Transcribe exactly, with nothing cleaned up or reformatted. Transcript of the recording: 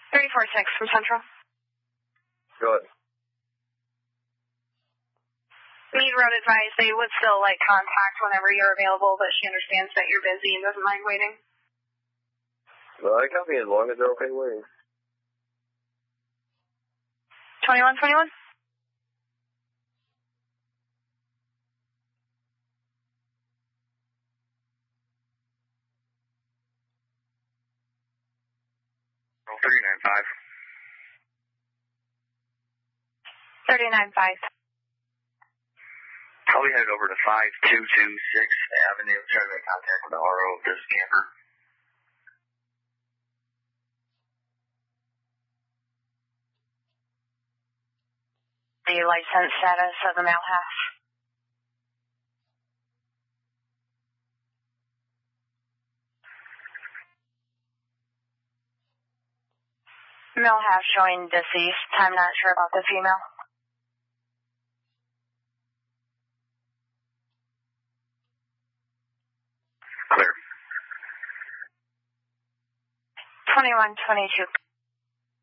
three four six from Central. Good. Mead Road advised they would still like contact whenever you're available, but she understands that you're busy and doesn't mind waiting. Well, I copy as long as they're okay waiting. twenty-one twenty-one? thirty-nine five. thirty-nine five. I'll be headed over to five two two sixth Avenue, trying to make contact with the R O of this camper. The license status of the male half. Male half showing deceased. I'm not sure about the female. Clear. twenty-one twenty-two.